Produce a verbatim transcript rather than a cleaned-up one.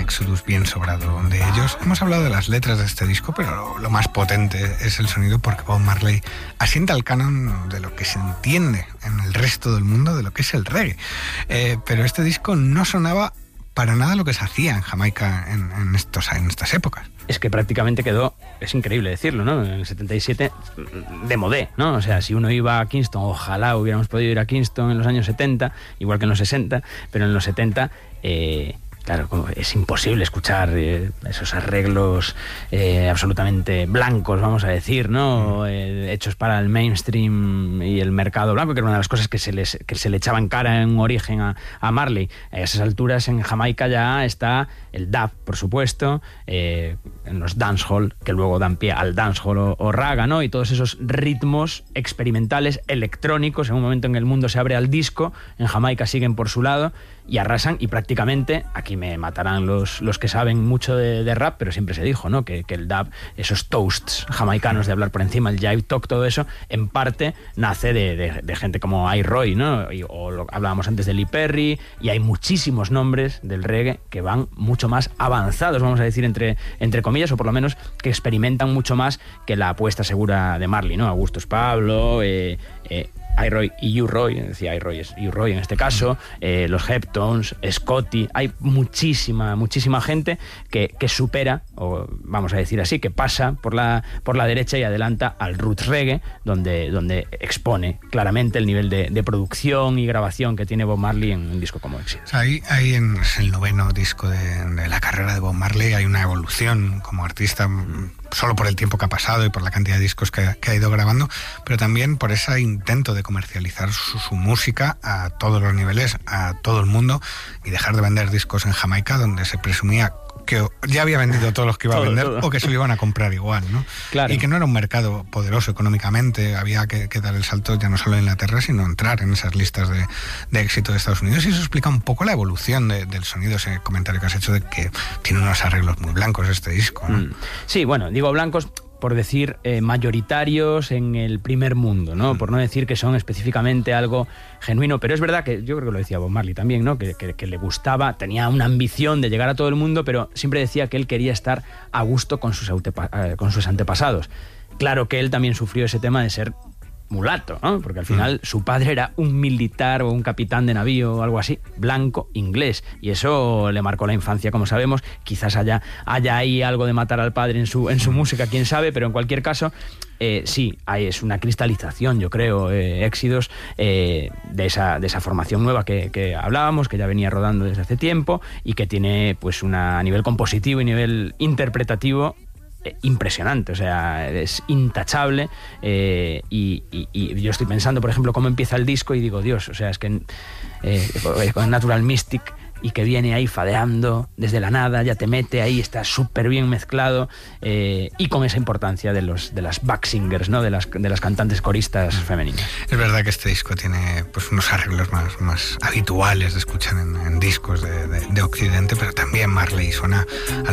Exodus bien sobrado de ellos. Hemos hablado de las letras de este disco, pero lo, lo más potente es el sonido, porque Bob Marley asienta el canon de lo que se entiende en el resto del mundo de lo que es el reggae. Eh, pero este disco no sonaba para nada lo que se hacía en Jamaica en, en, estos, en estas épocas. Es que prácticamente quedó, es increíble decirlo, ¿no? En el setenta y siete, de modé, ¿no? O sea, si uno iba a Kingston, ojalá hubiéramos podido ir a Kingston en los años setenta, igual que en los sesenta, pero en los setenta... Eh, Claro, es imposible escuchar eh, esos arreglos eh, absolutamente blancos, vamos a decir, ¿no? Eh, hechos para el mainstream y el mercado blanco, que era una de las cosas que se, les, que se le echaba en cara en origen a, a Marley. A esas alturas en Jamaica ya está el dub, por supuesto, eh, en los dancehall, que luego dan pie al dancehall o, o raga, ¿no? Y todos esos ritmos experimentales, electrónicos, en un momento en que el mundo se abre al disco, en Jamaica siguen por su lado y arrasan, y prácticamente, aquí me matarán los, los que saben mucho de, de rap, pero siempre se dijo, ¿no? Que, que el dub, esos toasts jamaicanos de hablar por encima, el jive talk, todo eso, en parte nace de, de, de gente como I-Roy, ¿no? Y, o lo, hablábamos antes de Lee Perry, y hay muchísimos nombres del reggae que van mucho más avanzados, vamos a decir, entre, entre comillas, o por lo menos que experimentan mucho más que la apuesta segura de Marley, ¿no? Augustus Pablo, eh, eh, I-Roy y U-Roy, decía I-Roy es U-Roy en este caso, eh, los Heptones, Scotty, hay muchísima, muchísima gente que, que supera, o vamos a decir así, que pasa por la, por la derecha y adelanta al roots reggae, donde, donde expone claramente el nivel de, de producción y grabación que tiene Bob Marley en un disco como Exodus. Ahí, ahí en el noveno disco de, de la carrera de Bob Marley hay una evolución como artista, solo por el tiempo que ha pasado y por la cantidad de discos que, que ha ido grabando, pero también por ese intento de comercializar su, su música a todos los niveles, a todo el mundo, y dejar de vender discos en Jamaica, donde se presumía que ya había vendido todos los que iba todo, a vender todo. O que se lo iban a comprar igual, ¿no? Claro. Y que no era un mercado poderoso económicamente, había que, que dar el salto ya no solo en Inglaterra, sino entrar en esas listas de, de éxito de Estados Unidos, y eso explica un poco la evolución de, del sonido, ese comentario que has hecho de que tiene unos arreglos muy blancos este disco, ¿no? Mm. Sí, bueno, digo blancos por decir eh, mayoritarios en el primer mundo, ¿no? Mm. Por no decir que son específicamente algo genuino, pero es verdad que yo creo que lo decía Bob Marley también, ¿no? Que, que, que le gustaba, tenía una ambición de llegar a todo el mundo, pero siempre decía que él quería estar a gusto con sus, autepa- eh, con sus antepasados. Claro que él también sufrió ese tema de ser mulato, ¿no? Porque al final mm. su padre era un militar o un capitán de navío o algo así, blanco, inglés, y eso le marcó la infancia, como sabemos. Quizás haya, haya ahí algo de matar al padre en su, en su música, quién sabe, pero en cualquier caso, eh, sí, hay, es una cristalización, yo creo, eh, Exodus, eh, de, esa, de esa formación nueva que, que hablábamos, que ya venía rodando desde hace tiempo y que tiene, pues, una, a nivel compositivo y nivel interpretativo, Eh, impresionante, o sea, es intachable, eh, y, y, y yo estoy pensando, por ejemplo, cómo empieza el disco y digo, Dios, o sea, es que eh, con Natural Mystic, y que viene ahí fadeando desde la nada, ya te mete ahí, está súper bien mezclado, eh, y con esa importancia de los de las back singers, ¿no? De las, de las cantantes coristas femeninas. Es verdad que este disco tiene, pues, unos arreglos más, más habituales de escuchar en, en discos de, de, de Occidente, pero también Marley suena al